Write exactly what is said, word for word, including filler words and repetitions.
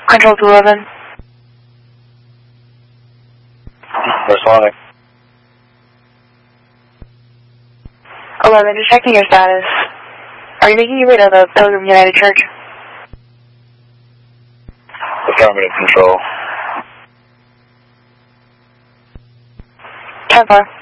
Control to eleven. Responding. eleven, just checking your status. Are you making your way to the Pilgrim United Church? Affirmative, Control. ten four.